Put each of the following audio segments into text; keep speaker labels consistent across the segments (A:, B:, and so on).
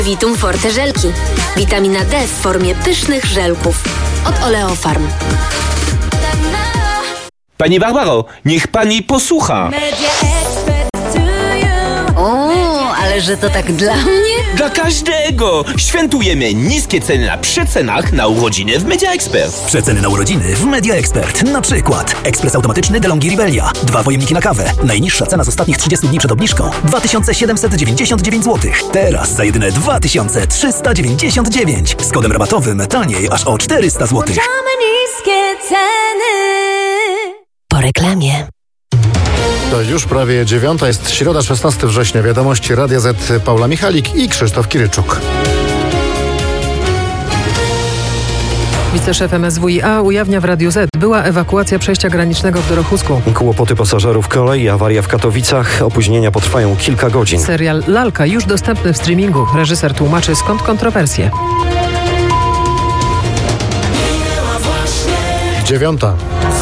A: Vitum Forte żelki. Witamina D w formie pysznych żelków. Od Oleofarm.
B: Pani Barbaro, niech pani posłucha.
A: O, ale że to tak dla mnie?
B: Dla każdego! Świętujemy niskie ceny na przecenach na urodziny w Media Expert.
C: Przeceny na urodziny w Media Expert. Na przykład ekspres automatyczny DeLonghi Rivelia. 2 pojemniki na kawę. Najniższa cena z ostatnich 30 dni przed obniżką 2799 zł. Teraz za jedyne 2399. Z kodem rabatowym taniej aż o 400 zł.
D: niskie ceny.
A: Po reklamie.
E: To już prawie 9:00, jest środa, 16 września. Wiadomości Radia Z, Paula Michalik i Krzysztof Kiryczuk.
F: Wiceszef MSWiA ujawnia w Radiu Z. Była ewakuacja przejścia granicznego w Dorochusku.
G: Kłopoty pasażerów kolei, awaria w Katowicach. Opóźnienia potrwają kilka godzin.
F: Serial Lalka już dostępny w streamingu. Reżyser tłumaczy, skąd kontrowersje.
E: 9:00.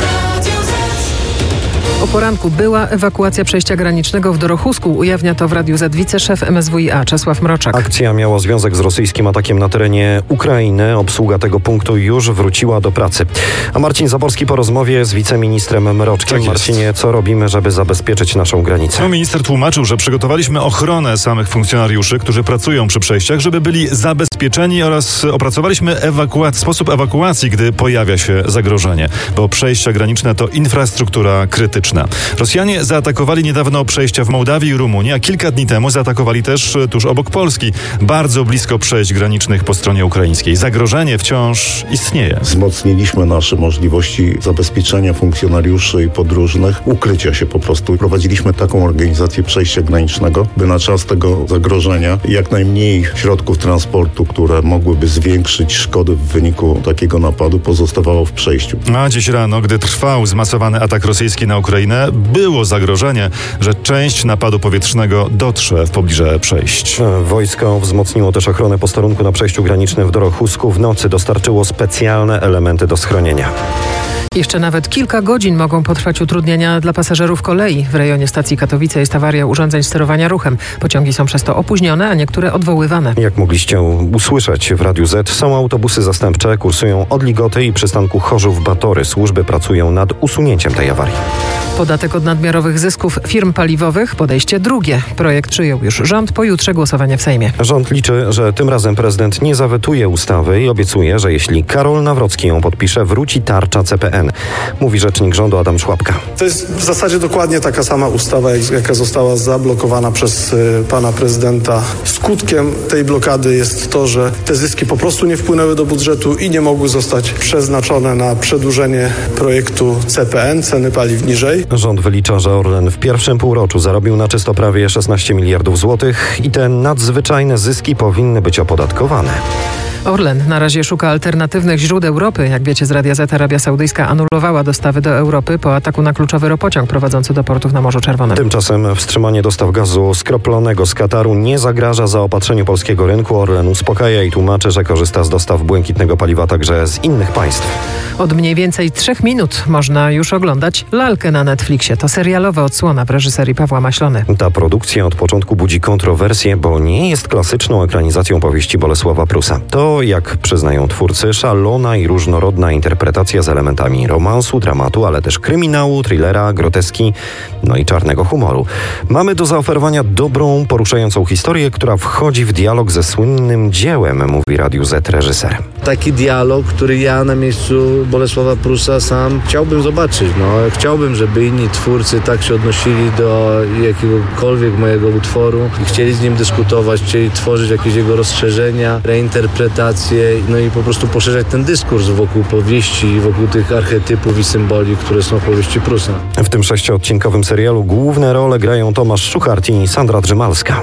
F: O poranku była ewakuacja przejścia granicznego w Dorochusku. Ujawnia to w Radiu Z wiceszef MSWiA Czesław Mroczak.
G: Akcja miała związek z rosyjskim atakiem na terenie Ukrainy. Obsługa tego punktu już wróciła do pracy. A Marcin Zaborski po rozmowie z wiceministrem Mroczkiem.
H: Tak,
G: Marcinie, co robimy, żeby zabezpieczyć naszą granicę?
H: Minister tłumaczył, że przygotowaliśmy ochronę samych funkcjonariuszy, którzy pracują przy przejściach, żeby byli zabezpieczeni, oraz opracowaliśmy sposób ewakuacji, gdy pojawia się zagrożenie, bo przejścia graniczne to infrastruktura krytyczna. Rosjanie zaatakowali niedawno przejścia w Mołdawii i Rumunii, a kilka dni temu zaatakowali też tuż obok Polski, bardzo blisko przejść granicznych po stronie ukraińskiej. Zagrożenie wciąż istnieje.
I: Wzmocniliśmy nasze możliwości zabezpieczenia funkcjonariuszy i podróżnych, ukrycia się po prostu. Prowadziliśmy taką organizację przejścia granicznego, by na czas tego zagrożenia jak najmniej środków transportu, które mogłyby zwiększyć szkody w wyniku takiego napadu, pozostawało w przejściu.
H: A dziś rano, gdy trwał zmasowany atak rosyjski na Ukrainę, było zagrożenie, że część napadu powietrznego dotrze w pobliże przejść.
G: Wojsko wzmocniło też ochronę posterunku na przejściu granicznym w Dorochusku. W nocy dostarczyło specjalne elementy do schronienia.
F: Jeszcze nawet kilka godzin mogą potrwać utrudnienia dla pasażerów kolei. W rejonie stacji Katowice jest awaria urządzeń sterowania ruchem. Pociągi są przez to opóźnione, a niektóre odwoływane.
G: Jak mogliście usłyszeć w Radiu Z, są autobusy zastępcze, kursują od Ligoty i przystanku Chorzów-Batory. Służby pracują nad usunięciem tej awarii.
F: Podatek od nadmiarowych zysków firm paliwowych, podejście drugie. Projekt przyjął już rząd, pojutrze głosowanie w Sejmie.
G: Rząd liczy, że tym razem prezydent nie zawetuje ustawy i obiecuje, że jeśli Karol Nawrocki ją podpisze, wróci tarcza CPN. Mówi rzecznik rządu Adam Szłapka.
J: To jest w zasadzie dokładnie taka sama ustawa, jaka została zablokowana przez pana prezydenta. Skutkiem tej blokady jest to, że te zyski po prostu nie wpłynęły do budżetu i nie mogły zostać przeznaczone na przedłużenie projektu CPN, ceny paliw niżej.
G: Rząd wylicza, że Orlen w pierwszym półroczu zarobił na czysto prawie 16 miliardów złotych i te nadzwyczajne zyski powinny być opodatkowane.
F: Orlen na razie szuka alternatywnych źródeł ropy. Jak wiecie z Radia Z, Arabia Saudyjska anulowała dostawy do Europy po ataku na kluczowy ropociąg prowadzący do portów na Morzu Czerwonym.
G: Tymczasem wstrzymanie dostaw gazu skroplonego z Kataru nie zagraża zaopatrzeniu polskiego rynku. Orlen uspokaja i tłumaczy, że korzysta z dostaw błękitnego paliwa także z innych państw.
F: Od mniej więcej 3 minut można już oglądać Lalkę na Netflixie. To serialowa odsłona w reżyserii Pawła Maślony.
G: Ta produkcja od początku budzi kontrowersje, bo nie jest klasyczną ekranizacją powieści Bolesława Prusa. To, jak przyznają twórcy, szalona i różnorodna interpretacja z elementami romansu, dramatu, ale też kryminału, thrillera, groteski, no i czarnego humoru. Mamy do zaoferowania dobrą, poruszającą historię, która wchodzi w dialog ze słynnym dziełem, mówi Radiu Z reżyser.
K: Taki dialog, który ja na miejscu Bolesława Prusa sam chciałbym zobaczyć. Chciałbym, żeby inni twórcy tak się odnosili do jakiegokolwiek mojego utworu i chcieli z nim dyskutować, chcieli tworzyć jakieś jego rozszerzenia, reinterpretacje, no i po prostu poszerzać ten dyskurs wokół powieści, wokół tych archetypów i symboli, które są w powieści Prusa.
G: W tym 6-odcinkowym serialu główne role grają Tomasz Szuchart i Sandra Drzymalska.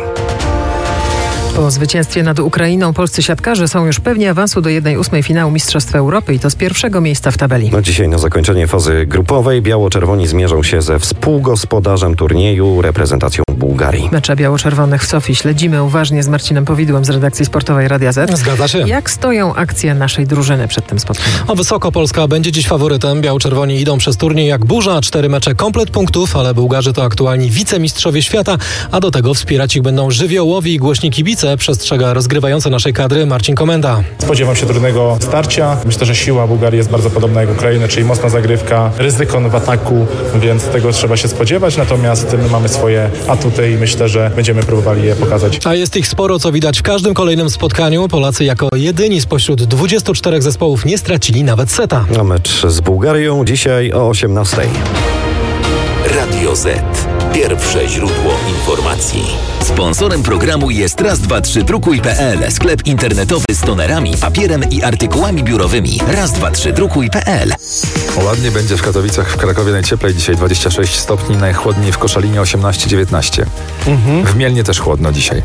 F: Po zwycięstwie nad Ukrainą polscy siatkarze są już pewni awansu do 1/8 finału Mistrzostw Europy i to z pierwszego miejsca w tabeli.
G: Dzisiaj na zakończenie fazy grupowej biało-czerwoni zmierzą się ze współgospodarzem turnieju, reprezentacją Bułgarii.
F: Mecze biało-czerwonych w Sofii śledzimy uważnie z Marcinem Powidłem z redakcji sportowej Radia Z.
L: Zgadza się.
F: Jak stoją akcje naszej drużyny przed tym spotkaniem?
L: Wysoko Polska będzie dziś faworytem. Biało-czerwoni idą przez turniej jak burza, 4 mecze, komplet punktów, ale Bułgarzy to aktualni wicemistrzowie świata, a do tego wspierać ich będą żywiołowi i głośni kibice. Katowice przestrzega rozgrywający naszej kadry Marcin Komenda.
M: Spodziewam się trudnego starcia. Myślę, że siła Bułgarii jest bardzo podobna jak Ukrainy, czyli mocna zagrywka, ryzyko w ataku, więc tego trzeba się spodziewać. Natomiast my mamy swoje atuty i myślę, że będziemy próbowali je pokazać.
L: A jest ich sporo, co widać w każdym kolejnym spotkaniu. Polacy jako jedyni spośród 24 zespołów nie stracili nawet seta.
G: A mecz z Bułgarią dzisiaj o 18:00.
N: Radio Z. Pierwsze źródło informacji. Sponsorem programu jest raz232.pl, sklep internetowy z tonerami, papierem i artykułami biurowymi. raz232.pl.
O: Ładnie będzie w Katowicach, w Krakowie najcieplej dzisiaj 26 stopni, najchłodniej w Koszalinie 18-19. W Mielnie też chłodno dzisiaj.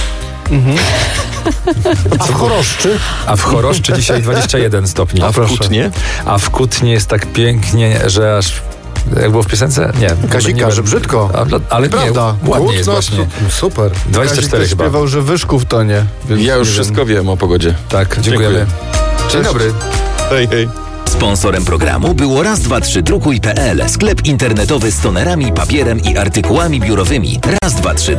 E: A w Choroszczy?
O: A w Choroszczy dzisiaj 21 stopni.
B: A w Kutnie?
O: A w Kutnie jest tak pięknie, że aż... Jak było w piosence? Nie.
E: Kasika, że brzydko.
O: Ale
E: prawda.
O: Nie, ładnie jest właśnie.
E: Super.
O: 24 chyba.
P: Śpiewał, że Wyszków to nie.
B: Ja już wszystko wiem o pogodzie.
O: Tak, dziękujemy. Dzień dobry.
B: Hej, hej.
N: Sponsorem programu było raz232.pl, sklep internetowy z tonerami, papierem i artykułami biurowymi. raz232.